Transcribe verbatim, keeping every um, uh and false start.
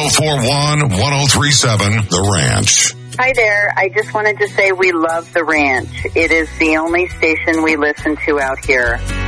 four one, one oh three seven, The Ranch. Hi there. I just wanted to say we love The Ranch. It is the only station we listen to out here.